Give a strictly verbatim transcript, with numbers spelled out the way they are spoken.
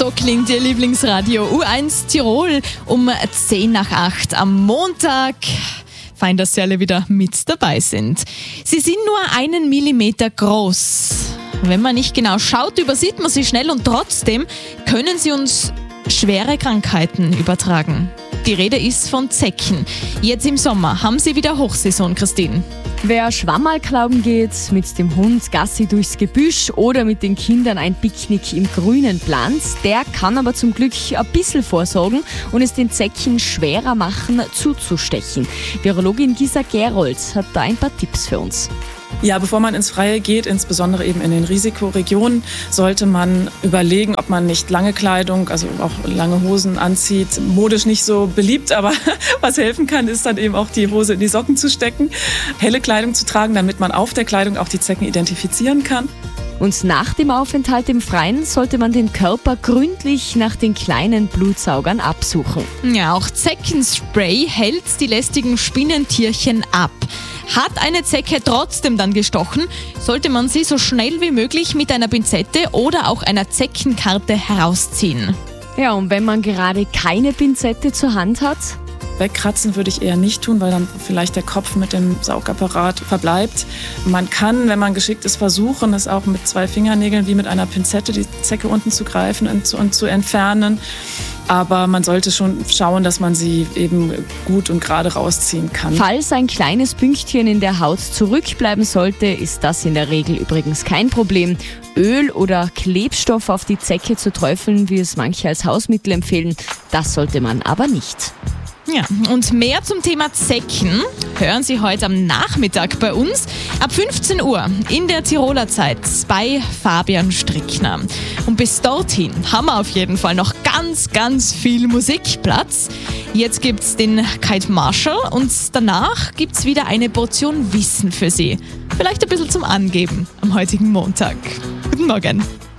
So klingt Ihr Lieblingsradio U eins Tirol um zehn nach acht am Montag. Fein, dass Sie alle wieder mit dabei sind. Sie sind nur einen Millimeter groß. Wenn man nicht genau schaut, übersieht man sie schnell und trotzdem können sie uns schwere Krankheiten übertragen. Die Rede ist von Zecken. Jetzt im Sommer haben sie wieder Hochsaison, Christine. Wer Schwammerl klauben geht, mit dem Hund Gassi durchs Gebüsch oder mit den Kindern ein Picknick im Grünen plant, der kann aber zum Glück ein bisschen vorsorgen und es den Zecken schwerer machen, zuzustechen. Virologin Gisa Gerold hat da ein paar Tipps für uns. Ja, bevor man ins Freie geht, insbesondere eben in den Risikoregionen, sollte man überlegen, ob man nicht lange Kleidung, also auch lange Hosen anzieht. Modisch nicht so beliebt, aber was helfen kann, ist dann eben auch die Hose in die Socken zu stecken, helle Kleidung zu tragen, damit man auf der Kleidung auch die Zecken identifizieren kann. Und nach dem Aufenthalt im Freien sollte man den Körper gründlich nach den kleinen Blutsaugern absuchen. Ja, auch Zeckenspray hält die lästigen Spinnentierchen ab. Hat eine Zecke trotzdem dann gestochen, sollte man sie so schnell wie möglich mit einer Pinzette oder auch einer Zeckenkarte herausziehen. Ja, und wenn man gerade keine Pinzette zur Hand hat? Wegkratzen würde ich eher nicht tun, weil dann vielleicht der Kopf mit dem Saugapparat verbleibt. Man kann, wenn man geschickt ist, versuchen, es auch mit zwei Fingernägeln wie mit einer Pinzette die Zecke unten zu greifen und zu, und zu entfernen. Aber man sollte schon schauen, dass man sie eben gut und gerade rausziehen kann. Falls ein kleines Pünktchen in der Haut zurückbleiben sollte, ist das in der Regel übrigens kein Problem. Öl oder Klebstoff auf die Zecke zu träufeln, wie es manche als Hausmittel empfehlen, das sollte man aber nicht. Ja, und mehr zum Thema Zecken hören Sie heute am Nachmittag bei uns ab fünfzehn Uhr in der Tiroler Zeit bei Fabian Strickner. Und bis dorthin haben wir auf jeden Fall noch ganz, ganz viel Musikplatz. Jetzt gibt's den Kite Marshall und danach gibt's wieder eine Portion Wissen für Sie. Vielleicht ein bisschen zum Angeben am heutigen Montag. Guten Morgen.